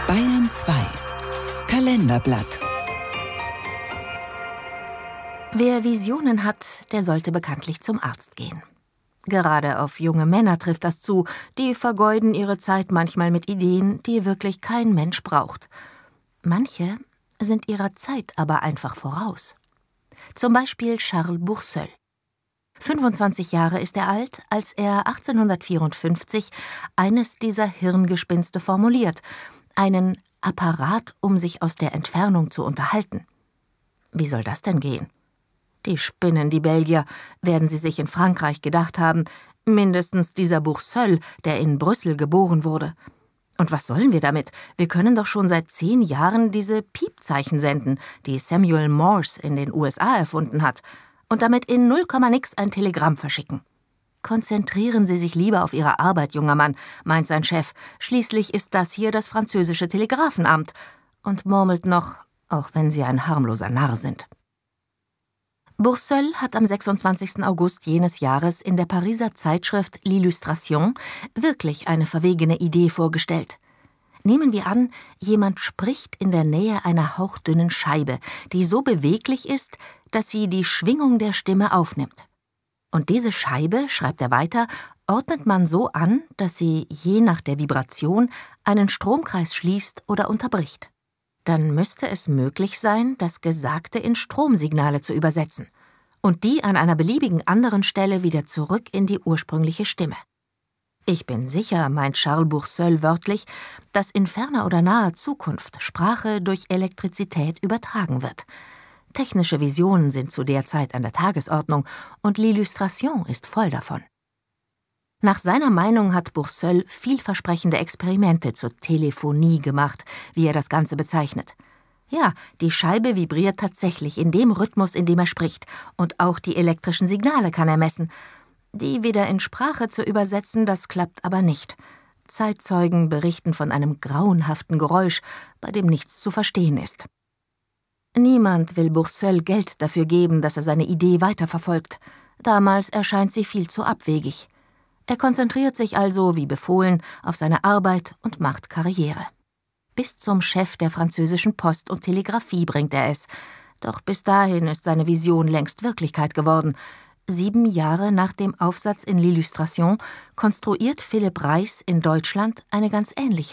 Bayern 2 Kalenderblatt. Wer Visionen hat, der sollte bekanntlich zum Arzt gehen. Gerade auf junge Männer trifft das zu, die vergeuden ihre Zeit manchmal mit Ideen, die wirklich kein Mensch braucht. Manche sind ihrer Zeit aber einfach voraus. Zum Beispiel Charles Bourseul. 25 Jahre ist er alt, als er 1854 eines dieser Hirngespinste formuliert, einen Apparat, um sich aus der Entfernung zu unterhalten. Wie soll das denn gehen? Die spinnen, die Belgier, werden sie sich in Frankreich gedacht haben, mindestens dieser Bourseul, der in Brüssel geboren wurde. Und was sollen wir damit? Wir können doch schon seit 10 Jahren diese Piepzeichen senden, die Samuel Morse in den USA erfunden hat, und damit in 0, nix ein Telegramm verschicken. Konzentrieren Sie sich lieber auf Ihre Arbeit, junger Mann, meint sein Chef. Schließlich ist das hier das französische Telegrafenamt. Und murmelt noch, auch wenn Sie ein harmloser Narr sind. Bourseul hat am 26. August jenes Jahres in der Pariser Zeitschrift L'Illustration wirklich eine verwegene Idee vorgestellt. Nehmen wir an, jemand spricht in der Nähe einer hauchdünnen Scheibe, die so beweglich ist, dass sie die Schwingung der Stimme aufnimmt. Und diese Scheibe, schreibt er weiter, ordnet man so an, dass sie je nach der Vibration einen Stromkreis schließt oder unterbricht. Dann müsste es möglich sein, das Gesagte in Stromsignale zu übersetzen und die an einer beliebigen anderen Stelle wieder zurück in die ursprüngliche Stimme. Ich bin sicher, meint Charles Bourseul wörtlich, dass in ferner oder naher Zukunft Sprache durch Elektrizität übertragen wird. Technische Visionen sind zu der Zeit an der Tagesordnung und L'Illustration ist voll davon. Nach seiner Meinung hat Bourseul vielversprechende Experimente zur Telephonie gemacht, wie er das Ganze bezeichnet. Ja, die Scheibe vibriert tatsächlich in dem Rhythmus, in dem er spricht, und auch die elektrischen Signale kann er messen. Die wieder in Sprache zu übersetzen, das klappt aber nicht. Zeitzeugen berichten von einem grauenhaften Geräusch, bei dem nichts zu verstehen ist. Niemand will Bourseul Geld dafür geben, dass er seine Idee weiterverfolgt. Damals erscheint sie viel zu abwegig. Er konzentriert sich also, wie befohlen, auf seine Arbeit und macht Karriere. Bis zum Chef der französischen Post und Telegrafie bringt er es. Doch bis dahin ist seine Vision längst Wirklichkeit geworden. 7 Jahre nach dem Aufsatz in L'Illustration konstruiert Philipp Reis in Deutschland eine ganz ähnliche